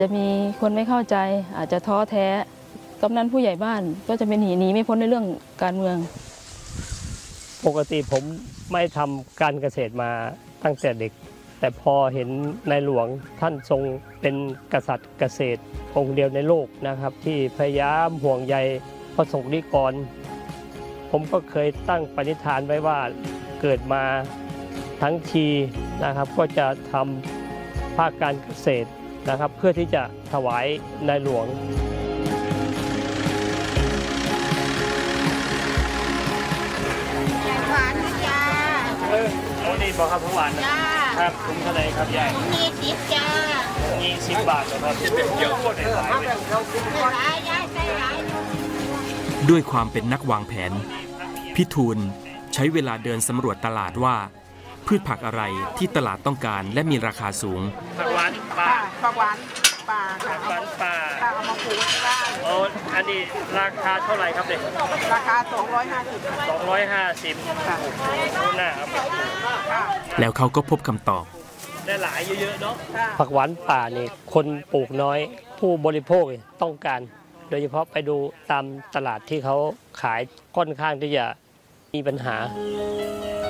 จะมีคนไม่เข้าใจอาจจะท้อแท้กำนันผู้ใหญ่บ้านก็จะเป็นหนีไม่พ้นในเรื่องการเมืองปกติผมไม่ทำการเกษตรมาตั้งแต่เด็กแต่พอเห็นในหลวงท่านทรงเป็นกษัตริย์เกษตรองค์เดียวในโลกนะครับที่พยายามห่วงใยประสบนิกรผมก็เคยตั้งปณิธานไว้ว่าเกิดมาทั้งทีนะครับก็จะทำภาคการเกษตรนะครับเพื่อที่จะถวายในหลวงหวานนะจ้าโอ้นี่บอกครับหวานนะครับคุ้มเท่าไหร่ครับยาย 20จ้า 20 บาทนะครับเยอะกว่าในหลายเลยด้วยความเป็นนักวางแผนพี่ทูลใช้เวลาเดินสำรวจตลาดว่าพืชผักอะไรที่ตลาดต้องการและมีราคาสูงผักหวานป่าผักหวานป่าผักหวานป่าเอามาปลูกที่บ้านโอ้อันนี้ราคาเท่าไหร่ครับเนี่ยราคา250ค่ะหน้าครับแล้วเขาก็พบคำตอบได้หลายเยอะๆเนาะผักหวานป่านี่คนปลูกน้อยผู้บริโภคต้องการโดยเฉพาะไปดูตามตลาดที่เขาขายค่อนข้างที่จะมีปัญหา